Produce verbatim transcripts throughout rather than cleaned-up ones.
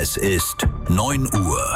Es ist neun Uhr.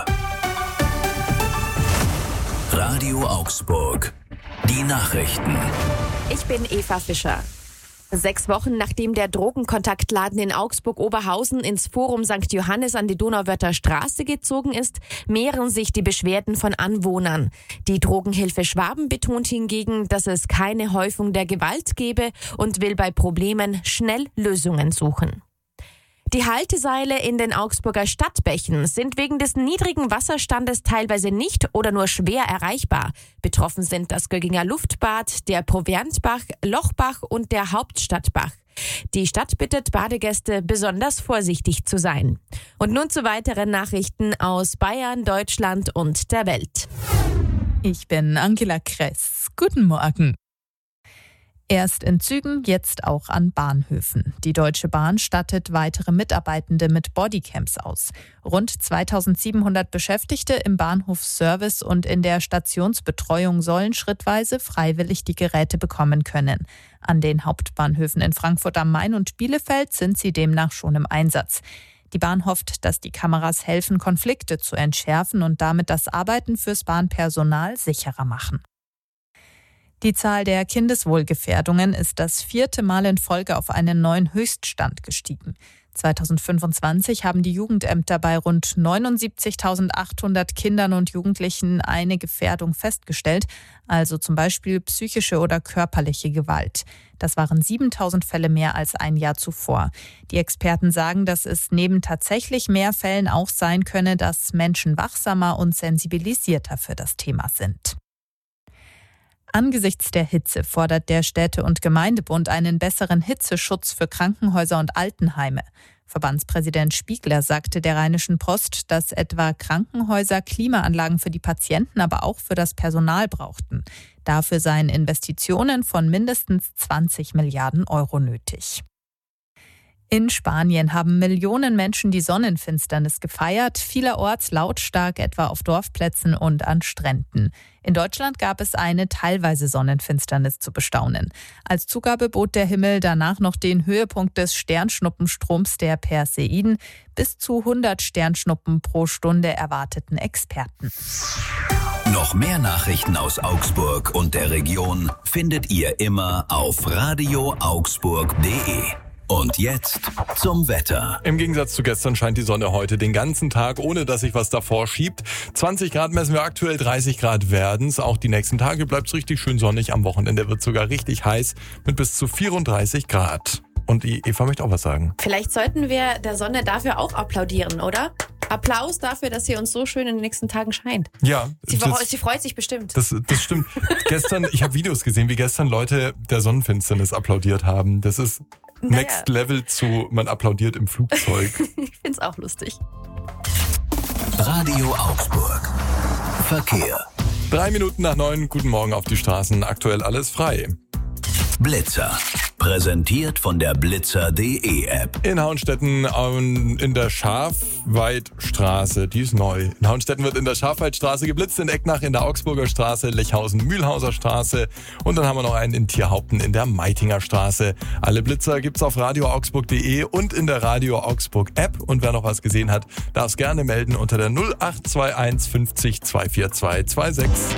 Radio Augsburg. Die Nachrichten. Ich bin Eva Fischer. Sechs Wochen nachdem der Drogenkontaktladen in Augsburg-Oberhausen ins Forum Sankt Johannes an die Donauwörther Straße gezogen ist, mehren sich die Beschwerden von Anwohnern. Die Drogenhilfe Schwaben betont hingegen, dass es keine Häufung der Gewalt gebe und will bei Problemen schnell Lösungen suchen. Die Halteseile in den Augsburger Stadtbächen sind wegen des niedrigen Wasserstandes teilweise nicht oder nur schwer erreichbar. Betroffen sind das Gögginger Luftbad, der Proviantbach, Lochbach und der Hauptstadtbach. Die Stadt bittet Badegäste, besonders vorsichtig zu sein. Und nun zu weiteren Nachrichten aus Bayern, Deutschland und der Welt. Ich bin Angela Kress. Guten Morgen. Erst in Zügen, jetzt auch an Bahnhöfen. Die Deutsche Bahn stattet weitere Mitarbeitende mit Bodycams aus. Rund zweitausendsiebenhundert Beschäftigte im Bahnhofsservice und in der Stationsbetreuung sollen schrittweise freiwillig die Geräte bekommen können. An den Hauptbahnhöfen in Frankfurt am Main und Bielefeld sind sie demnach schon im Einsatz. Die Bahn hofft, dass die Kameras helfen, Konflikte zu entschärfen und damit das Arbeiten fürs Bahnpersonal sicherer machen. Die Zahl der Kindeswohlgefährdungen ist das vierte Mal in Folge auf einen neuen Höchststand gestiegen. zweitausendfünfundzwanzig haben die Jugendämter bei rund neunundsiebzigtausendachthundert Kindern und Jugendlichen eine Gefährdung festgestellt, also zum Beispiel psychische oder körperliche Gewalt. Das waren siebentausend Fälle mehr als ein Jahr zuvor. Die Experten sagen, dass es neben tatsächlich mehr Fällen auch sein könne, dass Menschen wachsamer und sensibilisierter für das Thema sind. Angesichts der Hitze fordert der Städte- und Gemeindebund einen besseren Hitzeschutz für Krankenhäuser und Altenheime. Verbandspräsident Spiegler sagte der Rheinischen Post, dass etwa Krankenhäuser Klimaanlagen für die Patienten, aber auch für das Personal brauchten. Dafür seien Investitionen von mindestens zwanzig Milliarden Euro nötig. In Spanien haben Millionen Menschen die Sonnenfinsternis gefeiert, vielerorts lautstark, etwa auf Dorfplätzen und an Stränden. In Deutschland gab es eine teilweise Sonnenfinsternis zu bestaunen. Als Zugabe bot der Himmel danach noch den Höhepunkt des Sternschnuppenstroms der Perseiden. Bis zu hundert Sternschnuppen pro Stunde erwarteten Experten. Noch mehr Nachrichten aus Augsburg und der Region findet ihr immer auf radio augsburg punkt de. Und jetzt zum Wetter. Im Gegensatz zu gestern scheint die Sonne heute den ganzen Tag, ohne dass sich was davor schiebt. zwanzig Grad messen wir aktuell, dreißig Grad werden's. Auch die nächsten Tage bleibt es richtig schön sonnig. Am Wochenende wird es sogar richtig heiß mit bis zu vierunddreißig Grad. Und die Eva möchte auch was sagen. Vielleicht sollten wir der Sonne dafür auch applaudieren, oder? Applaus dafür, dass sie uns so schön in den nächsten Tagen scheint. Ja. Sie, das, sie freut sich bestimmt. Das, das stimmt. Gestern, ich habe Videos gesehen, wie gestern Leute der Sonnenfinsternis applaudiert haben. Das ist naja. Next Level zu, man applaudiert im Flugzeug. Ich find's auch lustig. Radio Augsburg. Verkehr. Drei Minuten nach neun, guten Morgen auf die Straßen. Aktuell alles frei. Blitzer. Präsentiert von der blitzer punkt de App. In Hauenstetten ähm, in der Schafweidstraße, die ist neu. In Hauenstetten wird in der Schafweidstraße geblitzt, in Ecknach in der Augsburger Straße, Lechhausen-Mühlhauser Straße und dann haben wir noch einen in Tierhaupten in der Meitinger Straße. Alle Blitzer gibt's auf radio augsburg punkt de und in der Radio Augsburg App. Und wer noch was gesehen hat, darf es gerne melden unter der null acht zwei eins fünfzig zwei vier zwei zwei sechs.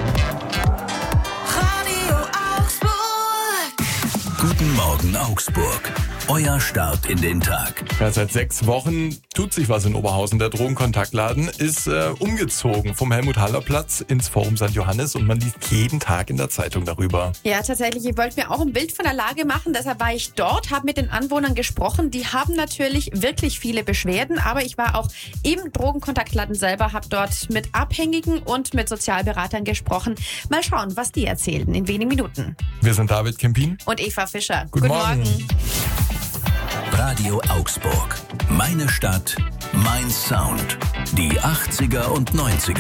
Guten Morgen Augsburg. Euer Start in den Tag. Ja, seit sechs Wochen tut sich was in Oberhausen. Der Drogenkontaktladen ist äh, umgezogen vom Helmut-Haller-Platz ins Forum Sankt Johannes und man liest jeden Tag in der Zeitung darüber. Ja, tatsächlich. Ich wollte mir auch ein Bild von der Lage machen. Deshalb war ich dort, habe mit den Anwohnern gesprochen. Die haben natürlich wirklich viele Beschwerden, aber ich war auch im Drogenkontaktladen selber, habe dort mit Abhängigen und mit Sozialberatern gesprochen. Mal schauen, was die erzählen in wenigen Minuten. Wir sind David Kempin und Eva Fischer. Guten, Guten Morgen. Morgen. Radio Augsburg. Meine Stadt, mein Sound. Die achtziger und neunziger.